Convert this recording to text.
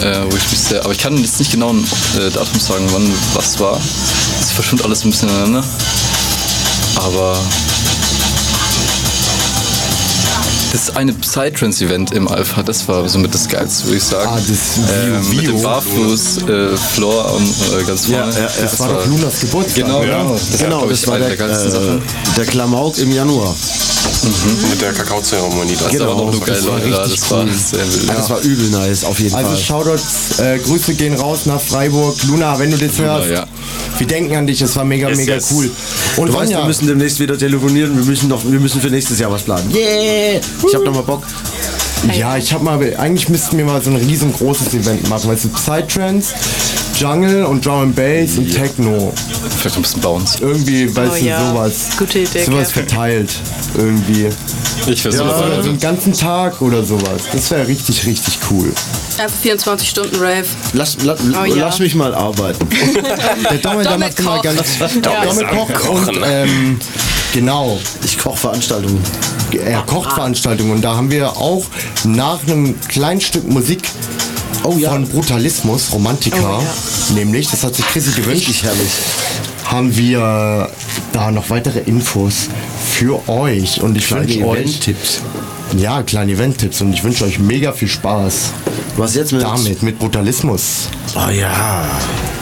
wo ich mich sehr, aber ich kann jetzt nicht genau ein Datum sagen, wann was war. Es verschwimmt alles ein bisschen ineinander. Aber das eine Psytrance-Event im Alpha, das war somit das Geilste, würde ich sagen. Das mit dem Barfuß-Floor ganz vorne. Das war doch Lunas Geburtstag. Genau. Das war der Klamauk im Januar. Mit der Kakaozeremonie. Das war auch nur geil, Leute. Das war sehr wild. Das war übel nice, auf jeden Fall. Also Shoutouts, Grüße gehen raus nach Freiburg. Luna, wenn du das hörst, wir denken an dich, das war mega cool. Und du weißt, wir müssen demnächst wieder telefonieren, wir müssen für nächstes Jahr was planen. Yeah! Ich hab noch mal Bock. Ja, eigentlich müssten wir mal so ein riesengroßes Event machen, weißt du, Psytrance, Jungle und Drum and Bass und Techno. Vielleicht ein bisschen Bounce. Irgendwie, weißt du, sowas. Gute Idee. Sowas verteilt, irgendwie. Ich versuche Oder so einen ganzen Tag oder sowas. Das wäre richtig cool. Einfach 24 Stunden Rave. Lass mich mal arbeiten. Der Dommel macht immer ganz... Dommel kocht und, genau. Ich koche Veranstaltungen. Er kocht Veranstaltungen und da haben wir auch nach einem kleinen Stück Musik von Brutalismus, Romantica, nämlich, das hat sich Chrissy gewünscht, Richtig herrlich. haben wir da noch weitere Infos für euch und ich wünsche euch Event-Tipps. Ja, kleine Event-Tipps und ich wünsche euch mega viel Spaß Was jetzt mit Brutalismus. Oh ja.